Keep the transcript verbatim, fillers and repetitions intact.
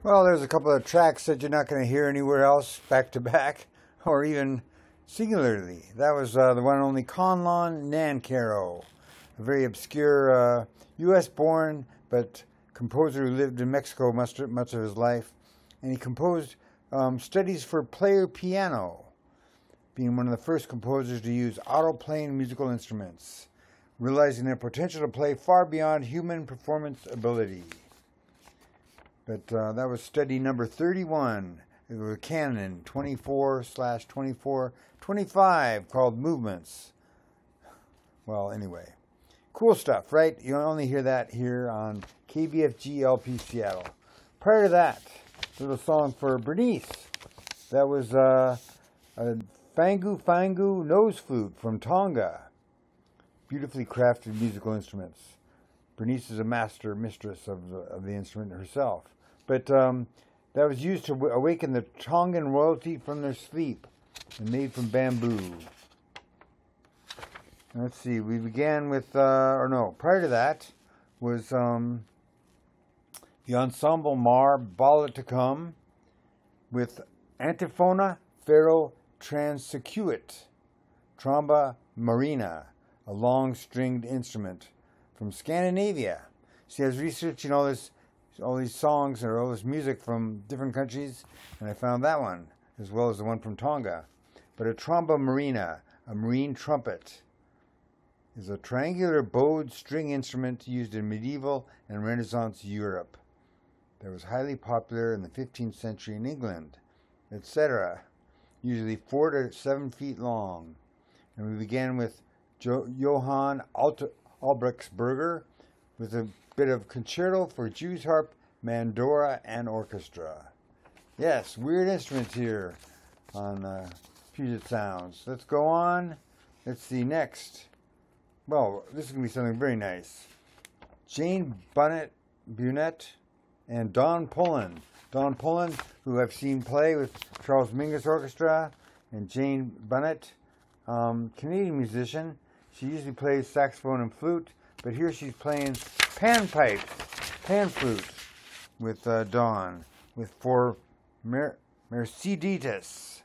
Well, there's a couple of tracks that you're not going to hear anywhere else, back to back, or even singularly. That was uh, the one and only Conlon Nancarrow, a very obscure uh, U S born but composer who lived in Mexico much, much of his life. And he composed um, studies for player piano, being one of the first composers to use auto-playing musical instruments, realizing their potential to play far beyond human performance ability. But uh, that was study number thirty-one. It was a canon twenty-four slash twenty-four twenty-five called Movements. Well, anyway, cool stuff, right? You only hear that here on K B F G L P Seattle. Prior to that, there was a song for Bernice. That was uh, a Fangu Fangu nose flute from Tonga. Beautifully crafted musical instruments. Bernice is a master mistress of the, of the instrument herself. But um, that was used to w- awaken the Tongan royalty from their sleep and made from bamboo. Let's see, we began with, uh, or no, prior to that was um, the Ensemble Mar Bala to Come with Antiphona Ferro Transecuit, Tromba Marina, a long-stringed instrument from Scandinavia. See, I was researching all this, all these songs or all this music from different countries, and I found that one, as well as the one from Tonga. But a tromba marina, a marine trumpet, is a triangular bowed string instrument used in medieval and Renaissance Europe that was highly popular in the fifteenth century in England, et cetera, usually four to seven feet long. And we began with jo- Johann Alt- Albrechtsberger with a bit of concerto for Jew's harp, mandora, and orchestra. Yes, weird instruments here on uh, Puget Sounds. Let's go on. Let's see next. Well, this is going to be something very nice. Jane Bunnett, Bunett and Don Pullen. Don Pullen, who I've seen play with Charles Mingus Orchestra, and Jane Bunnett, um, Canadian musician. She usually plays saxophone and flute, but here she's playing panpipes, pan flute with uh, Dawn, with for Mer- Mercedes.